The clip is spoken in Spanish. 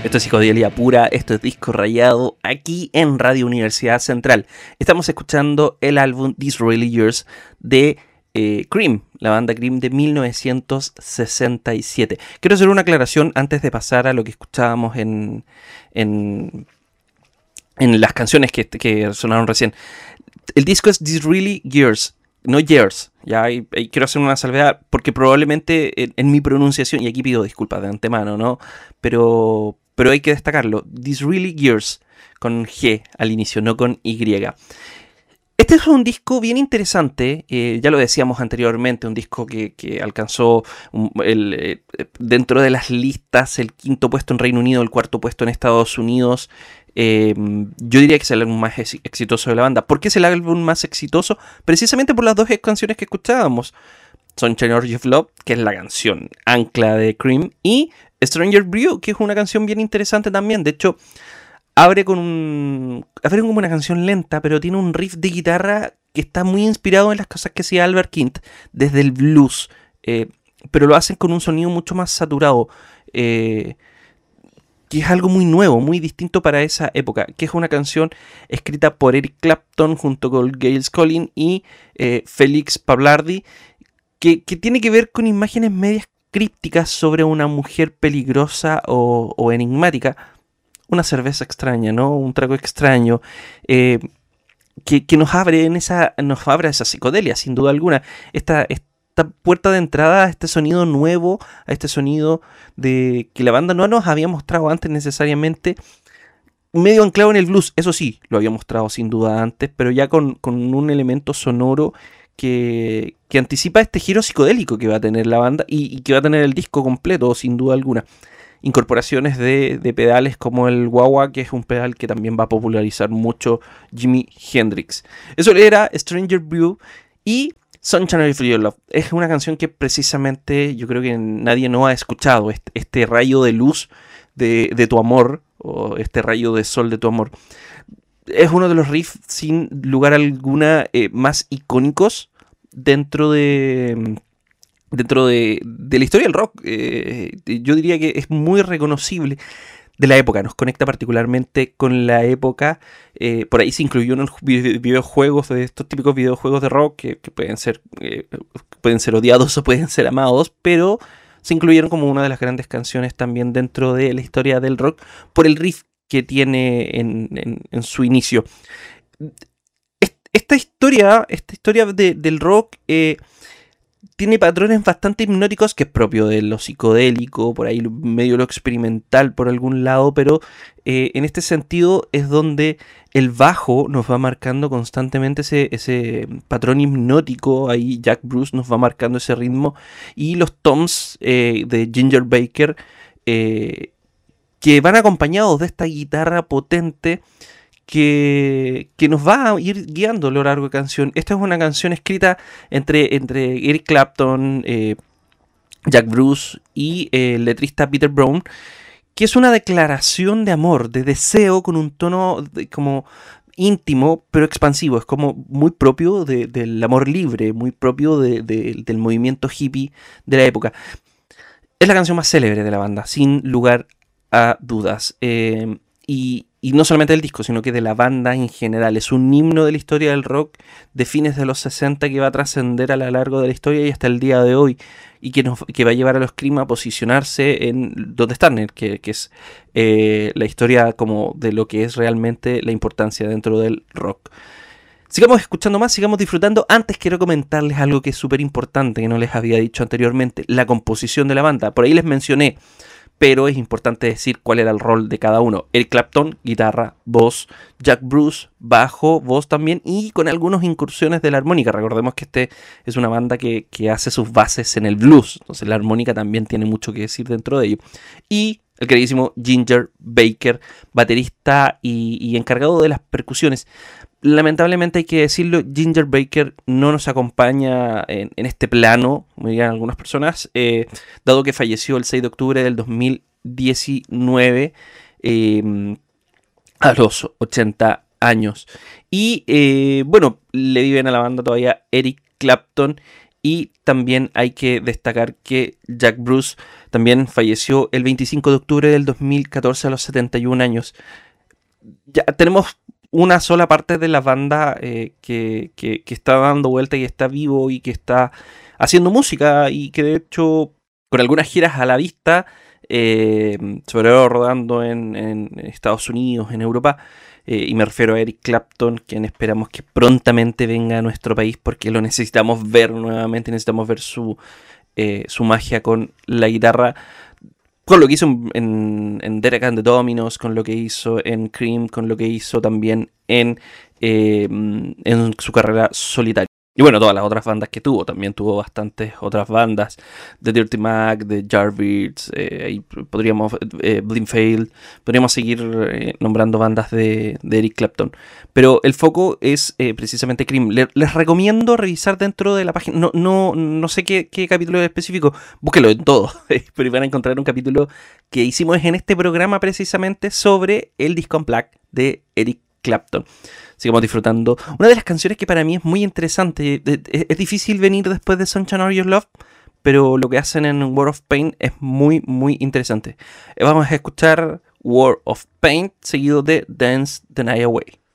Esto es psicodelia pura, esto es Disco Rayado, aquí en Radio Universidad Central. Estamos escuchando el álbum These Really Yours de Cream, la banda Cream de 1967. Quiero hacer una aclaración antes de pasar a lo que escuchábamos en las canciones que sonaron recién. El disco es These Really Yours, no Years. Ya y quiero hacer una salvedad porque probablemente en mi pronunciación, y aquí pido disculpas de antemano, ¿no? Pero hay que destacarlo. These Really Years, con G al inicio, no con Y. Este es un disco bien interesante, ya lo decíamos anteriormente, un disco que alcanzó dentro de las listas el 5º puesto en Reino Unido, el 4º puesto en Estados Unidos. Yo diría que es el álbum más exitoso de la banda. ¿Por qué es el álbum más exitoso? Precisamente por las dos canciones que escuchábamos. Sunshine of Love, que es la canción ancla de Cream, y Stranger Brew, que es una canción bien interesante también. De hecho, abre como una canción lenta, pero tiene un riff de guitarra que está muy inspirado en las cosas que hacía Albert King desde el blues, pero lo hacen con un sonido mucho más saturado, que es algo muy nuevo, muy distinto para esa época, que es una canción escrita por Eric Clapton junto con Gail Collins y Félix Pablardi, que tiene que ver con imágenes medias crípticas sobre una mujer peligrosa o enigmática. Una cerveza extraña, ¿no? Un trago extraño, que nos abre a esa psicodelia, sin duda alguna. Esta puerta de entrada a este sonido nuevo, a este sonido de que la banda no nos había mostrado antes necesariamente, medio anclado en el blues. Eso sí, lo había mostrado sin duda antes, pero ya con un elemento sonoro que anticipa este giro psicodélico que va a tener la banda y que va a tener el disco completo, sin duda alguna. Incorporaciones de pedales como el wah-wah, que es un pedal que también va a popularizar mucho Jimi Hendrix. Eso era Stranger Brew y Sunshine of Your Love. Es una canción que precisamente yo creo que nadie no ha escuchado. Este rayo de luz de tu amor, o este rayo de sol de tu amor. Es uno de los riffs, sin lugar a alguna, más icónicos dentro de la historia del rock. Yo diría que es muy reconocible de la época, nos conecta particularmente con la época. Por ahí se incluyó en los videojuegos, de estos típicos videojuegos de rock que pueden ser odiados o pueden ser amados, pero se incluyeron como una de las grandes canciones también dentro de la historia del rock por el riff que tiene en su inicio. Esta historia del rock tiene patrones bastante hipnóticos, que es propio de lo psicodélico, por ahí medio lo experimental por algún lado, pero en este sentido es donde el bajo nos va marcando constantemente ese patrón hipnótico. Ahí Jack Bruce nos va marcando ese ritmo, y los toms de Ginger Baker, que van acompañados de esta guitarra potente que nos va a ir guiando a lo largo de la canción. Esta es una canción escrita entre Eric Clapton, Jack Bruce y el letrista Peter Brown, que es una declaración de amor, de deseo, con un tono como íntimo pero expansivo. Es como muy propio del amor libre, muy propio del movimiento hippie de la época. Es la canción más célebre de la banda, sin lugar a dudas. Y no solamente del disco, sino que de la banda en general. Es un himno de la historia del rock de fines de los 60 que va a trascender a lo largo de la historia y hasta el día de hoy. Y que va a llevar a los Cream a posicionarse en donde están, que es la historia como de lo que es realmente la importancia dentro del rock. Sigamos escuchando más, sigamos disfrutando. Antes quiero comentarles algo que es súper importante, que no les había dicho anteriormente. La composición de la banda. Por ahí les mencioné, pero es importante decir cuál era el rol de cada uno. Eric Clapton, guitarra, voz. Jack Bruce, bajo, voz también, y con algunas incursiones de la armónica. Recordemos que es una banda que hace sus bases en el blues, entonces la armónica también tiene mucho que decir dentro de ello. Y el queridísimo Ginger Baker, baterista y encargado de las percusiones. Lamentablemente hay que decirlo, Ginger Baker no nos acompaña en este plano, me dirían algunas personas, dado que falleció el 6 de octubre del 2019 a los 80 años. Y bueno, le viven a la banda todavía Eric Clapton Y también hay que destacar que Jack Bruce también falleció el 25 de octubre del 2014 a los 71 años. Ya tenemos una sola parte de la banda que está dando vuelta y está vivo y que está haciendo música y que de hecho con algunas giras a la vista, sobre todo rodando en Estados Unidos, en Europa, y me refiero a Eric Clapton, quien esperamos que prontamente venga a nuestro país porque lo necesitamos ver nuevamente, necesitamos ver su magia con la guitarra, con lo que hizo en Derek and the Dominos, con lo que hizo en Cream, con lo que hizo también en su carrera solitaria. Y bueno, todas las otras bandas que tuvo, también tuvo bastantes otras bandas, de Dirty Mac, de Yardbirds, ahí podríamos, Blindfail, podríamos seguir nombrando bandas de Eric Clapton. Pero el foco es precisamente Cream. Les recomiendo revisar dentro de la página, no sé qué capítulo específico, búsquelo en todo, pero van a encontrar un capítulo que hicimos en este programa precisamente sobre el disco Unplugged de Eric Clapton. Sigamos disfrutando. Una de las canciones que para mí es muy interesante. Es difícil venir después de Sunshine of Your Love, pero lo que hacen en World of Pain es muy, muy interesante. Vamos a escuchar World of Pain seguido de Dance the Night Away.